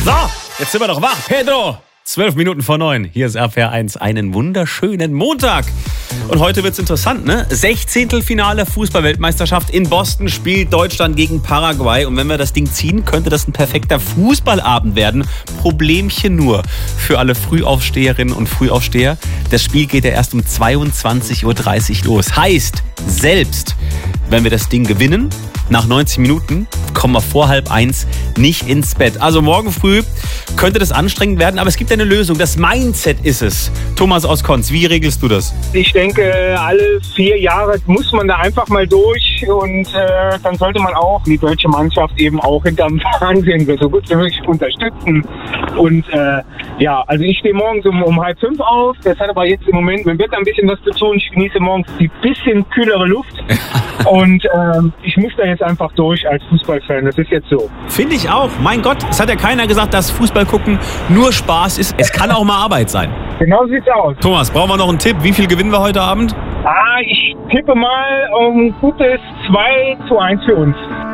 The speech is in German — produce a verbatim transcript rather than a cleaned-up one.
So, jetzt sind wir doch wach. Pedro, zwölf Minuten vor neun. Hier ist R P R eins. Einen wunderschönen Montag. Und heute wird's interessant, ne? Sechzehntelfinale Fußball-Weltmeisterschaft in Boston spielt Deutschland gegen Paraguay. Und wenn wir das Ding ziehen, könnte das ein perfekter Fußballabend werden. Problemchen nur für alle Frühaufsteherinnen und Frühaufsteher. Das Spiel geht ja erst um zweiundzwanzig Uhr dreißig los. Heißt, selbst wenn wir das Ding gewinnen, nach neunzig Minuten kommen wir vor halb eins nicht ins Bett. Also morgen früh könnte das anstrengend werden, aber es gibt eine Lösung. Das Mindset ist es. Thomas aus Konz, wie regelst du das? Ich denke, alle vier Jahre muss man da einfach mal durch und äh, dann sollte man auch die deutsche Mannschaft eben auch hinterm Fernsehen so gut wie möglich unterstützen. Und äh, ja, also ich stehe morgens um, um halb fünf auf. Das hat aber jetzt im Moment mit dem Wetter ein bisschen was zu tun. Ich genieße morgens die bisschen kühlere Luft und äh, ich muss da jetzt einfach durch als Fußballfan. Das ist jetzt so. Finde ich auch. Mein Gott, es hat ja keiner gesagt, dass Fußball gucken nur Spaß ist. Es kann auch mal Arbeit sein. Genau sieht's aus. Thomas, brauchen wir noch einen Tipp? Wie viel gewinnen wir heute Abend? Ah, ich tippe mal um gutes zwei zu eins für uns.